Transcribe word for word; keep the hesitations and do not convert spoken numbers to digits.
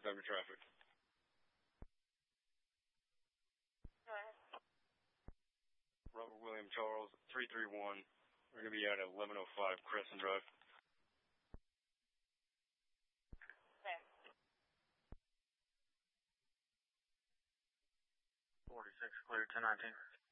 Cyber traffic. Go ahead. Robert William Charles, three three one. We're going to be out at eleven oh five Crescent Drive. There. forty-six clear, ten nineteen.